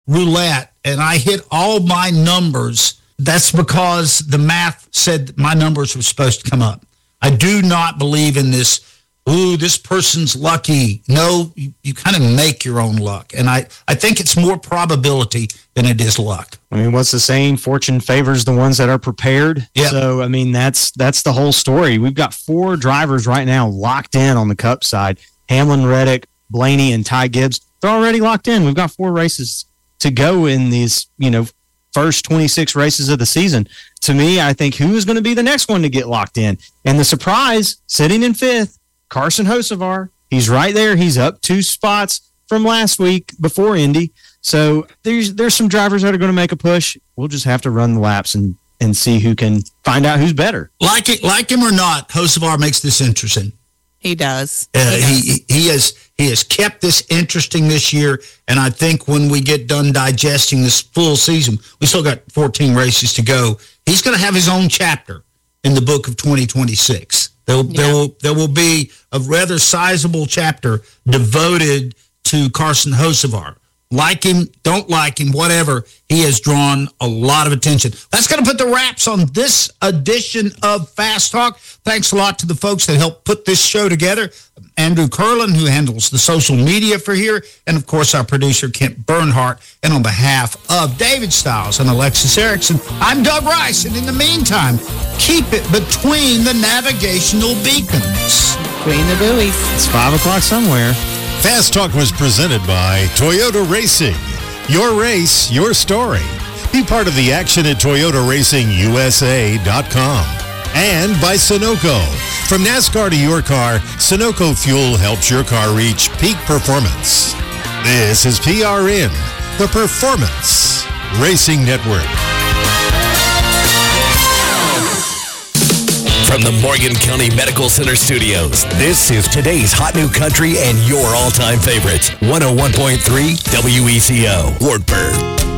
roulette and I hit all my numbers, that's because the math said my numbers were supposed to come up. I do not believe in this, this person's lucky. No, you kind of make your own luck. And I think it's more probability than it is luck. I mean, what's the saying? Fortune favors the ones that are prepared. Yep. So, I mean, that's the whole story. We've got 4 drivers right now locked in on the Cup side. Hamlin, Reddick, Blaney, and Ty Gibbs. They're already locked in. We've got 4 races to go in these, first 26 races of the season. To me, I think who is going to be the next one to get locked in? And the surprise, sitting in 5th, Carson Hocevar. He's right there. He's up 2 spots from last week before Indy. So there's some drivers that are going to make a push. We'll just have to run the laps and see who can find out who's better. Like him or not, Hocevar makes this interesting. He does. He has kept this interesting this year, and I think when we get done digesting this full season, we still got 14 races to go. He's going to have his own chapter in the book of 2026. There will be a rather sizable chapter devoted to Carson Hocevar. Like him, don't like him, whatever, he has drawn a lot of attention. That's going to put the wraps on this edition of Fast Talk. Thanks a lot to the folks that helped put this show together. Andrew Curlin, who handles the social media for here, and, of course, our producer, Kent Bernhardt. And on behalf of David Stiles and Alexis Erickson, I'm Doug Rice. And in the meantime, keep it between the navigational beacons. Between the buoys. It's 5 o'clock somewhere. Fast Talk was presented by Toyota Racing. Your race, your story. Be part of the action at ToyotaRacingUSA.com. And by Sunoco. From NASCAR to your car, Sunoco Fuel helps your car reach peak performance. This is PRN, the Performance Racing Network. From the Morgan County Medical Center Studios, this is today's Hot New Country and your all-time favorites. 101.3 WECO, Wartburg.